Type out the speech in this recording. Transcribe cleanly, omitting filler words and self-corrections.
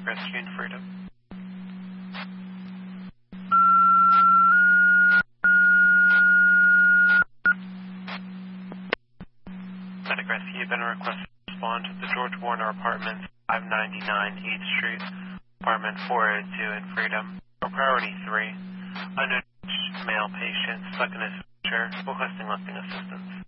Medic Rescue in Freedom. Medic Rescue, you've been requested to respond to the George Warner Apartments, 599 8th Street, Apartment 402 in Freedom. For priority 3, unknown male patient stuck in his wheelchair, requesting lifting assistance.